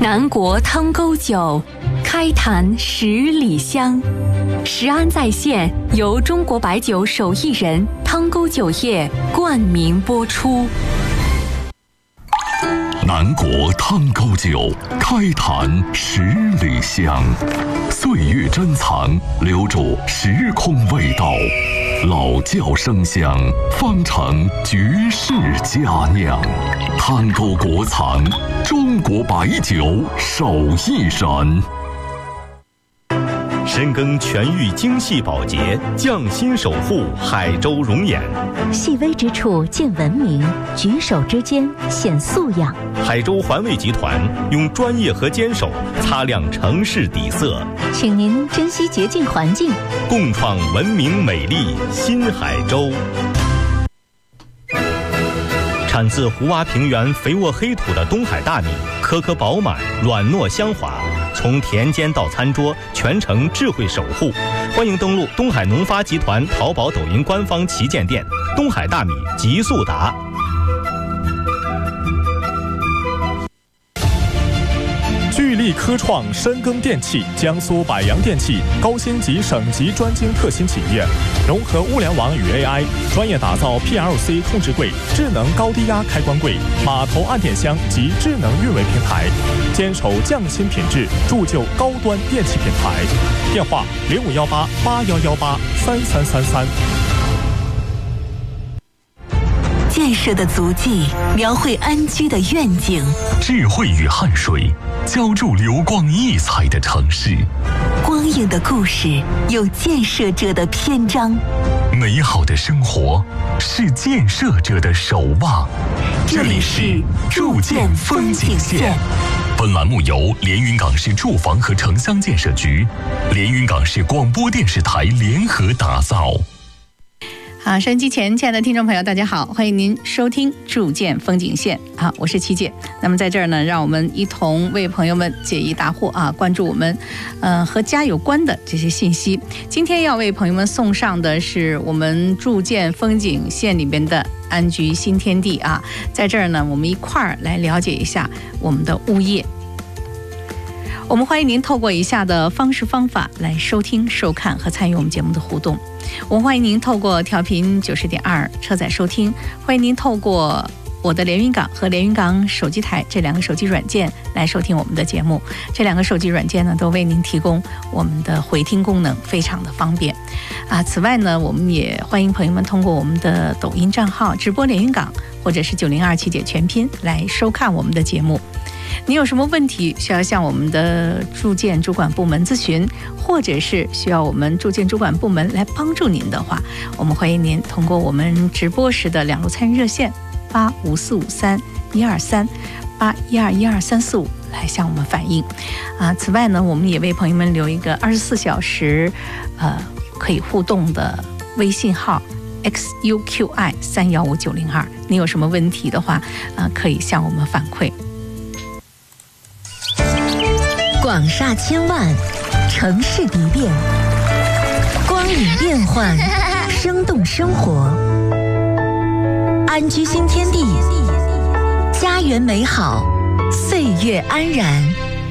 南国汤沟酒，开坛10里香。食安在线由中国白酒手艺人汤沟酒业冠名播出。 南国汤沟酒，开坛10里香。岁月珍藏，留住时空味道。老窖生香，方成绝世佳酿。汤沟国藏，中国白酒手艺人。 深耕全域精细保洁，匠心守护海州容颜。 细微之处见文明，举手之间显素养。 海州环卫集团用专业和坚守擦亮城市底色， 请您珍惜洁净环境， 共创文明美丽新海州。产自湖洼平原肥沃黑土的东海大米，颗颗饱满，软糯香滑。从田间到餐桌，全程智慧守护。欢迎登录东海农发集团淘宝、抖音官方旗舰店“东海大米极速达”。 聚力科创深耕电器，江苏百洋电器高星级省级专精特新企业，融合物联网与 AI， 专业打造 PLC 控制柜、智能高低压开关柜、码头按电箱及智能运维平台，坚守匠心品质，铸就高端电器品牌。电话051881183333。 建设的足迹描绘安居的愿景， 智慧与汗水浇筑流光溢彩的城市。 光影的故事有建设者的篇章， 美好的生活是建设者的守望。 这里是筑建风景线。 本栏目由连云港市住房和城乡建设局、连云港市广播电视台联合打造。 好，收音机前亲爱的听众朋友大家好，欢迎您收听筑建风景线。好，我是七姐。那么在这儿呢，让我们一同为朋友们解疑答惑啊，关注我们和家有关的这些信息。今天要为朋友们送上的是我们筑建风景线里边的安居新天地啊。在这儿呢，我们一块儿来了解一下我们的物业。我们欢迎您透过以下的方式方法来收听、收看和参与我们节目的互动。我们欢迎您透过调频90.2车载收听，欢迎您透过我的连云港和连云港手机台这2个手机软件来收听我们的节目。这2个手机软件呢，都为您提供我们的回听功能，非常的方便啊。此外呢，我们也欢迎朋友们通过我们的抖音账号直播连云港，或者是902七姐全拼来收看我们的节目。您有什么问题需要向我们的住建主管部门咨询，或者是需要我们住建主管部门来帮助您的话，我们欢迎您通过我们直播时的2路参与热线85453-123、812-12345来向我们反映啊。此外呢，我们也为朋友们留一个24小时可以互动的微信号XUQI315902。您有什么问题的话可以向我们反馈。 广厦千万，城市蝶变，光影变幻，生动生活。安居新天地，家园美好，岁月安然。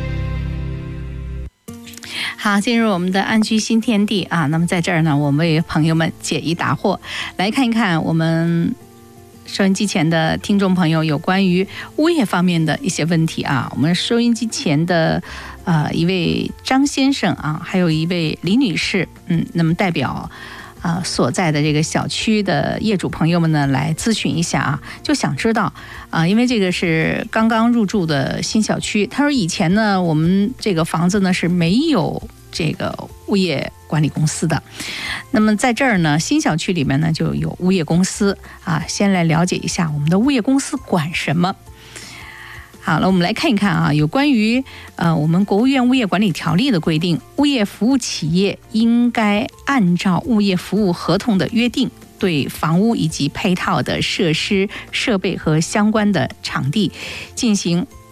好，进入我们的安居新天地啊。那么在这儿呢，我们为朋友们解疑答惑，来看一看我们收音机前的听众朋友有关于物业方面的一些问题啊。我们收音机前的一位张先生啊，还有一位李女士，那么代表所在的这个小区的业主朋友们呢，来咨询一下啊，就想知道因为这个是刚刚入住的新小区，他说以前呢，我们这个房子呢是没有这个物业管理公司的。那么在这儿呢，新小区里面呢就有物业公司啊，先来了解一下我们的物业公司管什么。好了，我们来看一看啊，有关于我们国务院物业管理条例的规定，物业服务企业应该按照物业服务合同的约定，对房屋以及配套的设施、设备和相关的场地进行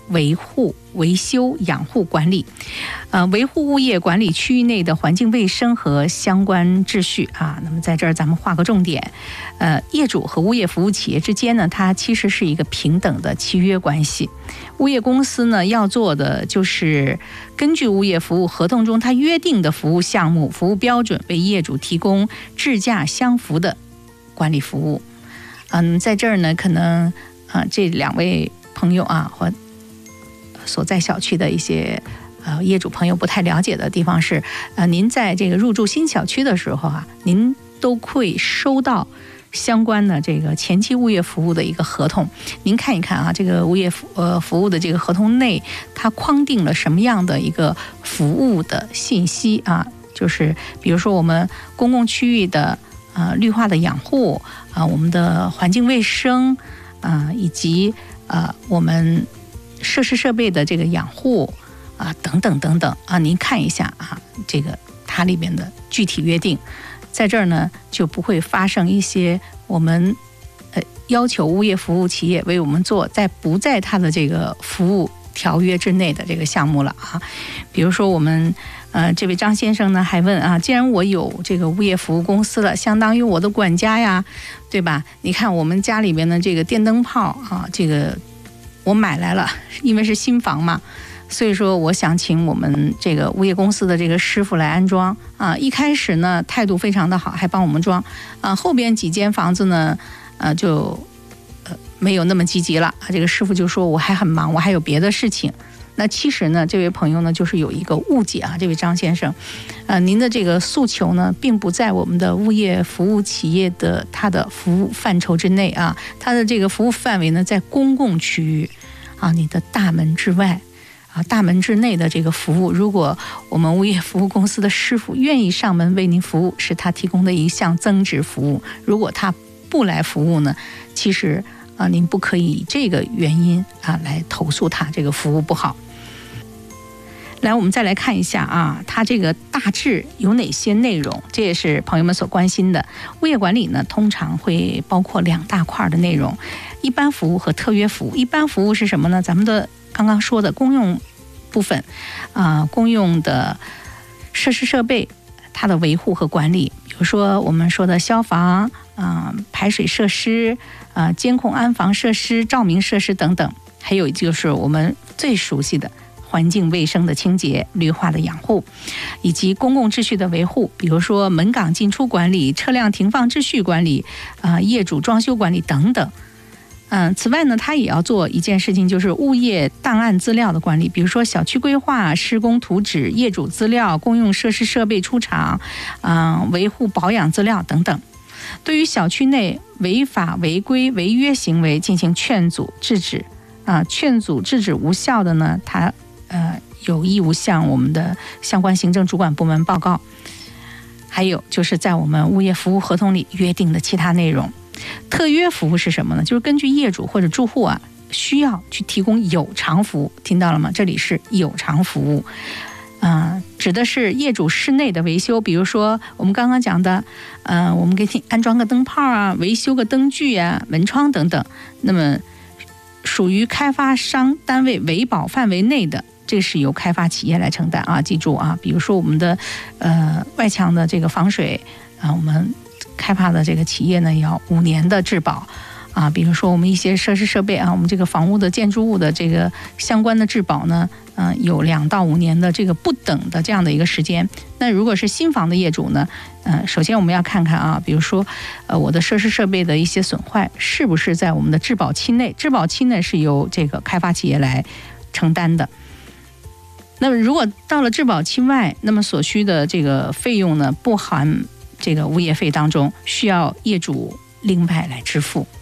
维护、维修、养护管理，维护物业管理区域内的环境卫生和相关秩序啊。那么在这儿咱们画个重点，业主和物业服务企业之间呢，它其实是一个平等的契约关系。物业公司呢要做的就是根据物业服务合同中它约定的服务项目、服务标准，为业主提供质价相符的管理服务。在这儿呢，可能这两位朋友啊或所在小区的一些业主朋友不太了解的地方是，您在这个入住新小区的时候啊，您都会收到相关的这个前期物业服务的一个合同。您看一看啊，这个物业服务的这个合同内，它框定了什么样的一个服务的信息啊？就是比如说我们公共区域的绿化的养护我们的环境卫生以及我们设施设备的这个养护等等等等您看一下这个它里面的具体约定，在这儿呢就不会发生一些我们要求物业服务企业为我们做不在它的这个服务条约之内的这个项目了比如说我们这位张先生呢还问既然我有这个物业服务公司了，相当于我的管家呀，对吧？你看我们家里边的这个电灯泡这个我买来了，因为是新房嘛，所以说我想请我们这个物业公司的这个师傅来安装一开始呢态度非常的好，还帮我们装后边几间房子呢就没有那么积极了这个师傅就说我还很忙，我还有别的事情。那其实呢，这位朋友呢就是有一个误解这位张先生您的这个诉求呢并不在我们的物业服务企业的它的服务范畴之内它的这个服务范围呢在公共区域你的大门之外大门之内的这个服务，如果我们物业服务公司的师傅愿意上门为您服务，是他提供的一项增值服务。如果他不来服务呢，其实您不可以以这个原因来投诉他这个服务不好。来，我们再来看一下它这个大致有哪些内容，这也是朋友们所关心的。物业管理呢，通常会包括2大块的内容：一般服务和特约服务。一般服务是什么呢？咱们的刚刚说的公用部分公用的设施设备它的维护和管理，比如说我们说的消防排水设施监控安防设施、照明设施等等，还有就是我们最熟悉的环境卫生的清洁、绿化的养护，以及公共秩序的维护，比如说门岗进出管理、车辆停放秩序管理业主装修管理等等。此外呢，它也要做一件事情，就是物业档案资料的管理，比如说小区规划、施工图纸、业主资料、公用设施设备出厂维护保养资料等等。对于小区内违法违规违约行为进行劝阻制止劝阻制止无效的呢，它有义务向我们的相关行政主管部门报告。还有就是在我们物业服务合同里约定的其他内容。特约服务是什么呢？就是根据业主或者住户需要去提供有偿服务，听到了吗？这里是有偿服务指的是业主室内的维修，比如说我们刚刚讲的我们给你安装个灯泡维修个灯具门窗等等，那么属于开发商单位维保范围内的，这是由开发企业来承担记住比如说我们的外墙的这个防水我们开发的这个企业呢要5年的质保比如说我们一些设施设备我们这个房屋的建筑物的这个相关的质保呢有2到5年的这个不等的这样的一个时间。那如果是新房的业主呢首先我们要看看比如说我的设施设备的一些损坏是不是在我们的质保期内，质保期呢是由这个开发企业来承担的。那么如果到了质保期外，那么所需的这个费用呢不含这个物业费当中，需要业主另外来支付。